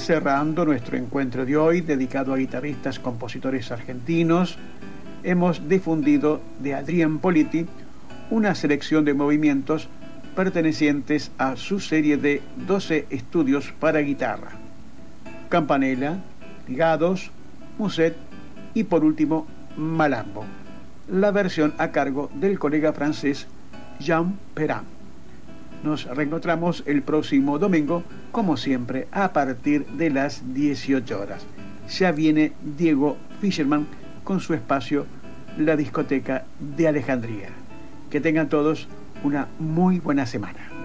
cerrando nuestro encuentro de hoy dedicado a guitarristas, compositores argentinos, hemos difundido de Adrián Politi una selección de movimientos pertenecientes a su serie de 12 estudios para guitarra: Campanella, Ligados, Musset y por último Malambo, la versión a cargo del colega francés Jean Perrin. Nos reencontramos el próximo domingo, como siempre, a partir de las 18 horas. Ya viene Diego Fischerman con su espacio La Discoteca de Alejandría. Que tengan todos una muy buena semana.